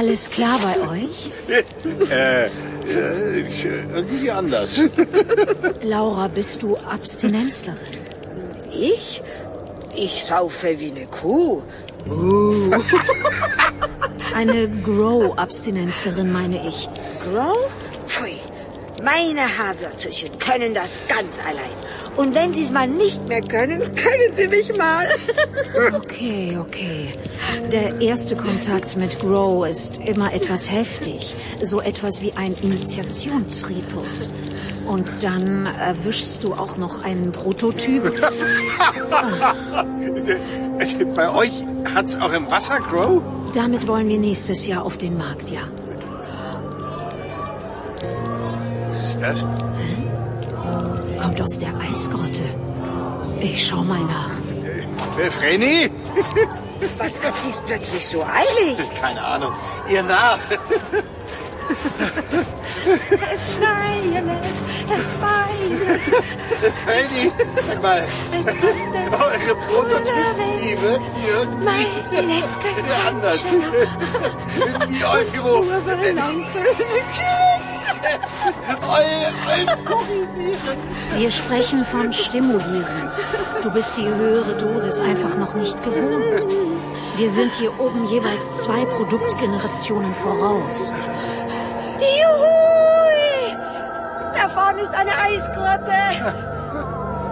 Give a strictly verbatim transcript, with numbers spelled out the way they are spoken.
Alles klar bei euch? äh, äh, irgendwie anders. Laura, bist du Abstinenzlerin? Ich? Ich saufe wie eine Kuh. Uh. Eine Grow-Abstinenzlerin, meine ich. Grow? Pfui. Meine Haarwürzelchen können das ganz allein. Und wenn sie es mal nicht mehr können, können sie mich mal. Okay, okay. Der erste Kontakt mit Grow ist immer etwas heftig. So etwas wie ein Initiationsritus. Und dann erwischst du auch noch einen Prototyp. Bei euch hat's auch im Wasser Grow? Damit wollen wir nächstes Jahr auf den Markt, ja. Was ist das? Hä? Kommt aus der Eisgrotte. Ich schau mal nach. Äh, Vreni? Was hat dies plötzlich so eilig? Keine Ahnung. Ihr nach. Es feiert, es feiert. Vreni, sag mal. Es wandert. Eure Prototypen irgendwie Meine anders. Irgendwie Euphyro. Euphorisierend. Wir sprechen von stimulierend. Du bist die höhere Dosis einfach noch nicht gewohnt. Wir sind hier oben jeweils zwei Produktgenerationen voraus. Juhu! Da vorne ist eine Eisgrotte.